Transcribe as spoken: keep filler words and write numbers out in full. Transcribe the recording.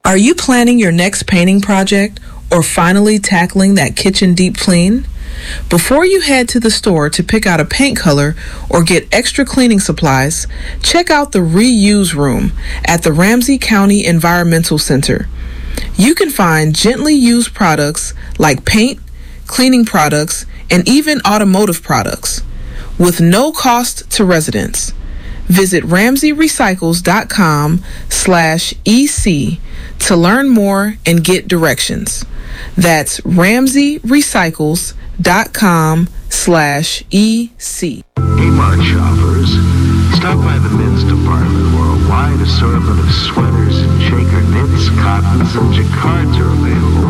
Are you planning your next painting project or finally tackling that kitchen deep clean? Before you head to the store to pick out a paint color or get extra cleaning supplies, check out the Reuse Room at the Ramsey County Environmental Center. You can find gently used products like paint, cleaning products, and even automotive products with no cost to residents. Visit ramsey recycles dot com slash E C to learn more and get directions. That's ramsey recycles dot com slash E C. Kmart shoppers, stop by the men's department where a wide assortment of sweaters and shaker knits, cottons, and jacquards are available.